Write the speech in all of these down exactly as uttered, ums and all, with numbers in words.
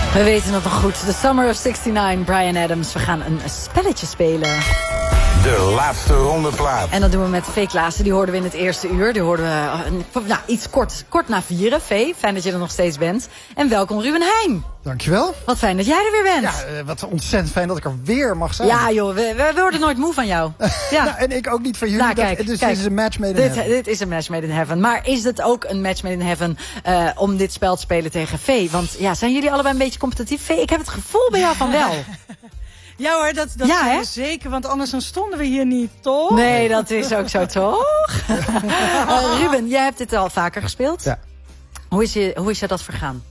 We weten het nog goed. The Summer of zesennegentig, Bryan Adams. We gaan een spelletje spelen. De laatste ronde plaat. En dat doen we met Vee Klaassen. Die hoorden we in het eerste uur. Die hoorden we nou, iets kort, kort na vieren. Vee, fijn dat je er nog steeds bent. En welkom Ruben Heijn. Dankjewel. Wat fijn dat jij er weer bent. Ja, uh, wat ontzettend fijn dat ik er weer mag zijn. Ja joh, we, we, we worden nooit moe van jou. Ja. Nou, en ik ook niet van jullie. Nou, kijk, dat, dus kijk, dit is een match made in dit, heaven. Dit is een match made in heaven. Maar is het ook een match made in heaven uh, om dit spel te spelen tegen Vee? Want ja, zijn jullie allebei een beetje competitief? Vee, ik heb het gevoel bij jou van wel. Ja hoor, dat, dat ja, zijn hè? we zeker, want anders dan stonden we hier niet, toch? Nee, dat is ook zo, toch? uh, Ruben, jij hebt dit al vaker gespeeld. Ja. Hoe is je, hoe is je dat vergaan?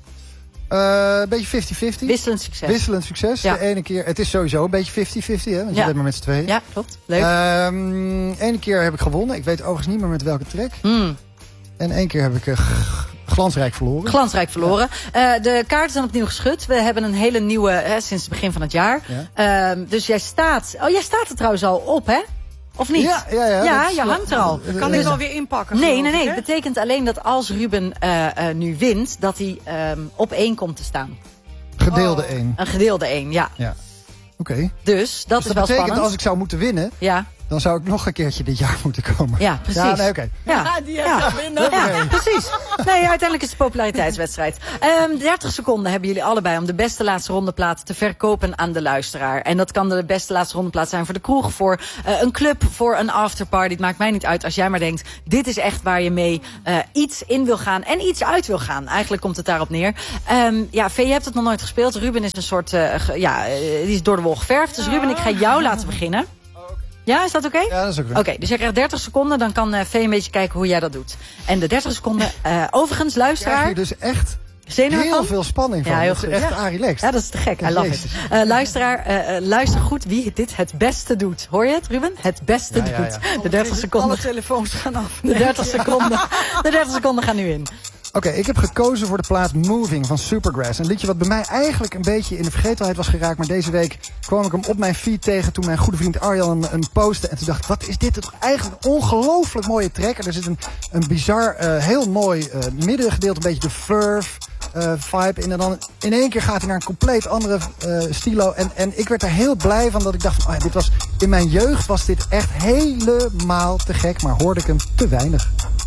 Uh, een beetje vijftig vijftig. Wisselend succes. Wisselend succes. Ja. De ene keer, het is sowieso een beetje vijftig vijftig, hè? Want Ja. je bent maar met z'n tweeën. Ja, klopt. Leuk. Um, ene keer heb ik gewonnen. Ik weet overigens niet meer met welke track. Mm. En één keer heb ik uh, glansrijk verloren. Glansrijk verloren. Ja. Uh, de kaarten zijn opnieuw geschud. We hebben een hele nieuwe, hè, sinds het begin van het jaar. Ja. Uh, dus jij staat... Oh, jij staat er trouwens al op, hè? Of niet? Ja, ja, ja. Ja, dat is, je hangt er al. uh, Kan uh, ik alweer inpakken? Nee, geloof nee, nee. ik, Het hè? betekent alleen dat als Ruben uh, uh, nu wint, dat hij um, op één komt te staan. Gedeelde Oh. één. Een gedeelde één, ja. Ja. Oké. Okay. Dus dat Dus is dat wel betekent spannend. als ik zou moeten winnen, Ja, dan zou ik nog een keertje dit jaar moeten komen. ja, precies. Ja, nee, oké. Ja. Ja, die heeft Ja. dat winnen. Ja, precies. Nee, uiteindelijk is het een populariteitswedstrijd. Um, dertig seconden hebben jullie allebei om de beste laatste rondeplaat te verkopen aan de luisteraar. En dat kan de beste laatste rondeplaat zijn voor de kroeg, voor uh, een club, voor een afterparty. Het maakt mij niet uit als jij maar denkt, dit is echt waar je mee uh, iets in wil gaan en iets uit wil gaan. Eigenlijk komt het daarop neer. Um, ja, Vee, je hebt het nog nooit gespeeld. Ruben is een soort, uh, ge, ja, uh, die is door de wol geverfd. Dus Ruben, ik ga jou laten beginnen. Ja, is dat oké? Ja, dat is ook Oké, goed. okay, dus jij krijgt dertig seconden. Dan kan uh, Vee een beetje kijken hoe jij dat doet. En de dertig seconden, uh, overigens, Ik krijg luisteraar. hier dus echt Zenuwen heel van? veel spanning van. Ja, heel Dat is goed. echt Ja. relaxed. Ja, dat is te gek. I love Jezus. it. Uh, luisteraar, uh, uh, luister goed wie dit het beste doet. Hoor je het, Ruben? Het beste Ja, ja, doet. ja. De dertig Alle seconden. telefoons gaan af. De dertig seconden. De dertig seconden gaan nu in. Oké, okay, ik heb gekozen voor de plaat Moving van Supergrass. Een liedje wat bij mij eigenlijk een beetje in de vergetelheid was geraakt. Maar deze week kwam ik hem op mijn feed tegen toen mijn goede vriend Arjan een, een postte. En toen dacht ik, wat is dit toch eigenlijk een ongelooflijk mooie track. Er zit een, een bizar, uh, heel mooi uh, middengedeelte, een beetje de furf uh, vibe in. En dan in één keer gaat hij naar een compleet andere uh, stilo. En, en ik werd er heel blij van dat ik dacht, van, oh ja, dit was, in mijn jeugd was dit echt helemaal te gek. Maar hoorde ik hem te weinig.